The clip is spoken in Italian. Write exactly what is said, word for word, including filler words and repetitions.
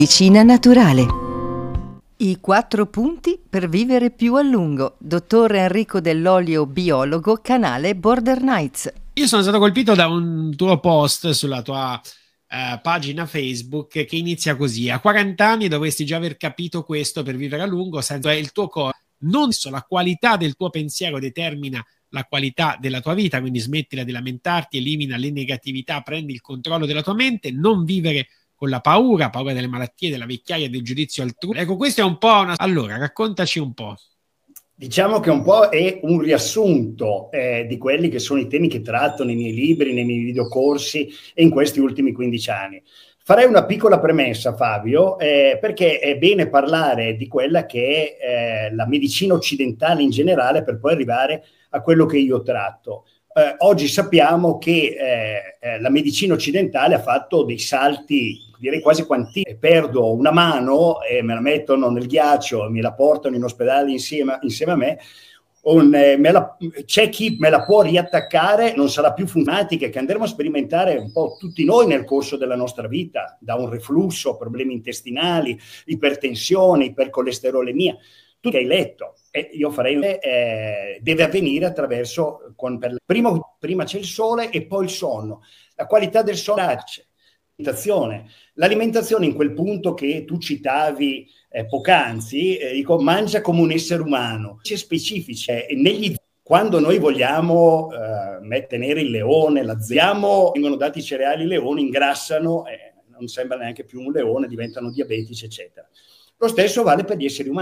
Medicina naturale. I quattro punti per vivere più a lungo. Dottor Enrico Dell'Olio, biologo, canale Border Nights. Io sono stato colpito da un tuo post sulla tua eh, pagina Facebook che inizia così: a quaranta anni dovresti già aver capito questo per vivere a lungo, senza il tuo corpo. Non solo la qualità del tuo pensiero determina la qualità della tua vita, quindi smettila di lamentarti, elimina le negatività, prendi il controllo della tua mente, non vivere con la paura, paura delle malattie, della vecchiaia e del giudizio altrui. Ecco, questo è un po' una... Allora, raccontaci un po'. Diciamo che un po' è un riassunto eh, di quelli che sono i temi che tratto nei miei libri, nei miei videocorsi e in questi ultimi quindici anni. Farei una piccola premessa, Fabio, eh, perché è bene parlare di quella che è eh, la medicina occidentale in generale per poi arrivare a quello che io tratto. Eh, oggi sappiamo che eh, eh, la medicina occidentale ha fatto dei salti, direi quasi quantifici. Perdo una mano e me la mettono nel ghiaccio e me la portano in ospedale insieme, insieme a me. Un, eh, me la, c'è chi me la può riattaccare, non sarà più funzionatica, che andremo a sperimentare un po' tutti noi nel corso della nostra vita, da un reflusso, problemi intestinali, ipertensione, ipercolesterolemia. Tu che hai letto, eh, io farei, eh, deve avvenire attraverso, con, per, prima, prima c'è il sole e poi il sonno, la qualità del sonno, l'alimentazione, l'alimentazione in quel punto che tu citavi eh, poc'anzi, eh, dico, mangia come un essere umano, c'è specifici, eh, negli, quando noi vogliamo eh, tenere il leone, l'azziamo, vengono dati i cereali, i leoni ingrassano, eh, non sembra neanche più un leone, diventano diabetici, eccetera. Lo stesso vale per gli esseri umani.